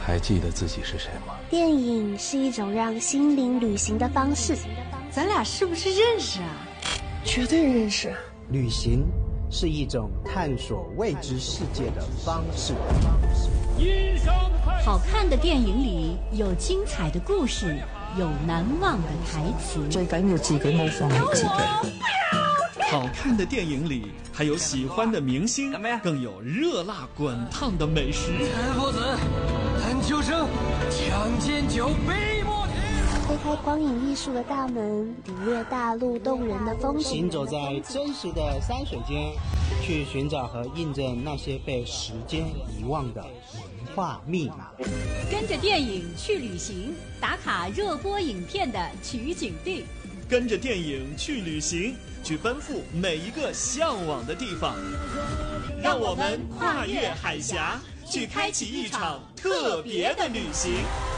还记得自己是谁吗？ 电影是一种让心灵旅行的方式。 咱俩是不是认识啊？ 绝对认识。 旅行是一种探索未知世界的方式。 好看的电影里有精彩的故事，有难忘的台词。 最緊要自己冇放棄自己。 好看的电影里还有喜欢的明星，更有热辣滚烫的美食。 陈夫子，谭秋生，强奸酒，杯莫停。 推开光影艺术的大门，领略大陆动人的风景。 行走在真实的山水间，去寻找和印证那些被时间遗忘的文化密码。 跟着电影去旅行，打卡热播影片的取景地。 跟着电影去旅行，去奔赴每一个向往的地方。让我们跨越海峡，去开启一场特别的旅行。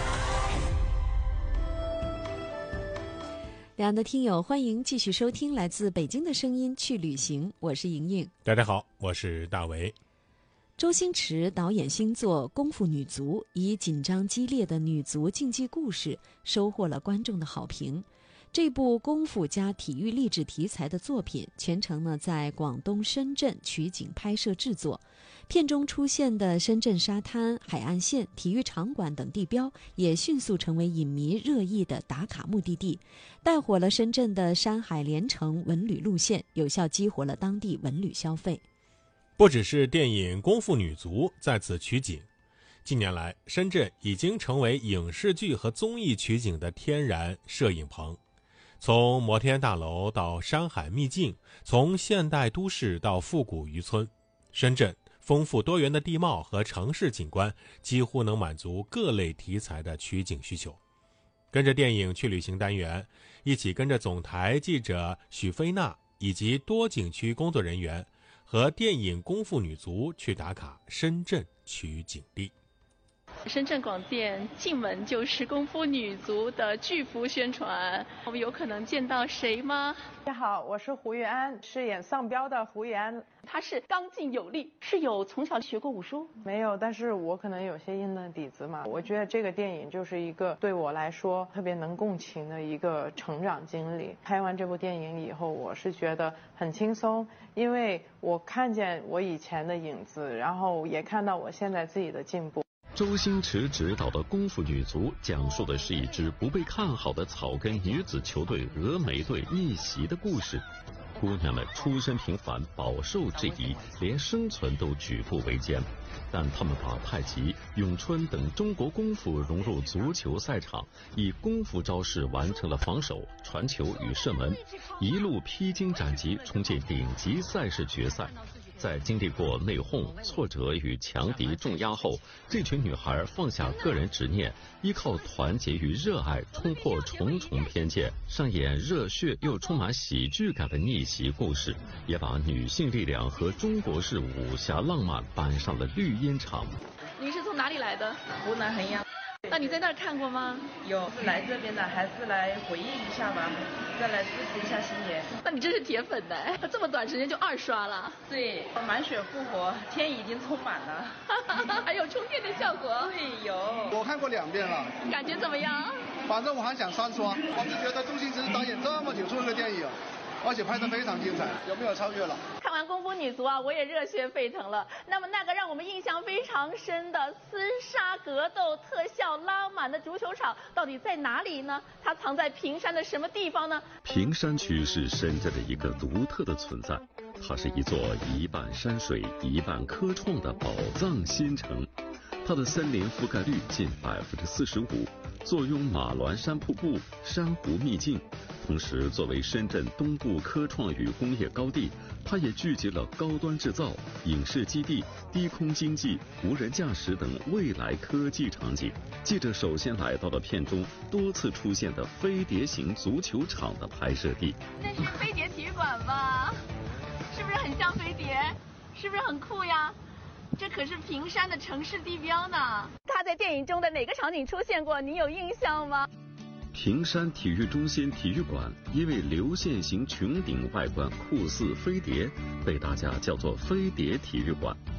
两岸的听友，欢迎继续收听来自北京的声音去旅行，我是莹莹。 大家好，我是大为。 周星驰导演新作《功夫女足》，以紧张激烈的女足竞技故事收获了观众的好评。这部功夫加体育励志题材的作品，全程在广东深圳取景拍摄制作。片中出现的深圳沙滩、海岸线、体育场馆等地标，也迅速成为影迷热议的打卡目的地，带火了深圳的山海连城文旅路线，有效激活了当地文旅消费。 不只是电影《功夫女足》在此取景，近年来，深圳已经成为影视剧和综艺取景的天然摄影棚。从摩天大楼到山海秘境，从现代都市到复古渔村，深圳丰富多元的地貌和城市景观几乎能满足各类题材的取景需求。跟着电影去旅行单元，一起跟着总台记者许飞娜以及多景区工作人员和电影《功夫女足》去打卡深圳取景地。 深圳广电进门就是功夫女足的巨幅宣传，我们有可能见到谁吗？ 大家好，我是胡玉安，饰演丧彪的胡玉安。 她是刚劲有力，是有从小学过武术？ 没有，但是我可能有些硬的底子嘛。我觉得这个电影就是一个对我来说特别能共情的一个成长经历。拍完这部电影以后，我是觉得很轻松，因为我看见我以前的影子，然后也看到我现在自己的进步。 周星驰执导的《功夫女足》讲述的是一支不被看好的草根女子球队峨眉队逆袭的故事。姑娘们出身平凡，饱受质疑，连生存都举步维艰。但她们把太极、咏春等中国功夫融入足球赛场，以功夫招式完成了防守、传球与射门，一路披荆斩棘，冲进顶级赛事决赛。在经历过内讧、挫折与强敌重压后，这群女孩放下个人执念，依靠团结与热爱，冲破重重偏见，上演热血又充满喜剧感的逆袭故事，也把女性力量和中国式武侠浪漫搬上了绿茵场。 您是从哪里来的？ 湖南衡阳。 那你在那儿看过吗？ 有，是来这边的，还是来回忆一下吧，再来支持一下星爷。 那你真是铁粉呢，这么短时间就2刷了。 对，满血复活，天已经充满了， 还有充电的效果。 对，有。 我看过2遍了， 感觉怎么样？ 反正我还想3刷。我是觉得周星驰导演这么久出了个电影，而且拍得非常精彩，有没有超越了？ 看完《功夫女足》啊，我也热血沸腾了。那么那个让我们印象非常深的厮杀格斗、特效拉满的足球场到底在哪里呢？它藏在平山的什么地方呢？ 平山区是深圳的一个独特的存在，它是一座一半山水、一半科创的宝藏新城。它的森林覆盖率近45%，坐拥马峦山瀑布、珊瑚秘境。同时，作为深圳东部科创与工业高地，它也聚集了高端制造、影视基地、低空经济、无人驾驶等未来科技场景。记者首先来到了片中多次出现的飞碟型足球场的拍摄地。 这是飞碟体育馆吧？是不是很像飞碟？是不是很酷呀？这可是平山的城市地标呢。它在电影中的哪个场景出现过？你有印象吗？ 平山体育中心体育馆因为流线型穹顶外观酷似飞碟，被大家叫做飞碟体育馆。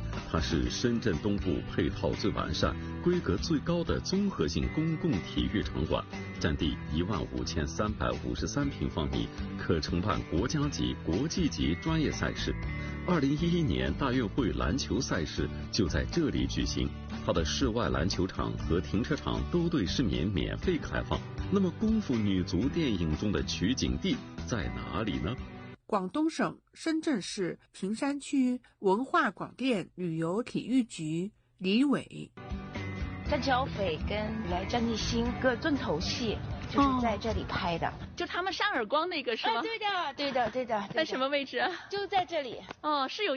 它是深圳东部配套最完善、规格最高的综合性公共体育场馆，占地15353平方米，可承办国家级、国际级专业赛事。2011年大运会篮球赛事就在这里举行，它的室外篮球场和停车场都对市民免费开放。那么，功夫女足电影中的取景地在哪里呢？ 广东省深圳市坪山区文化广电旅游体育局李伟。 张小斐跟张艺兴个重头戏就是在这里拍的， 就他们扇耳光那个是吗？ 对的。 在什么位置？ 就在这里。 是有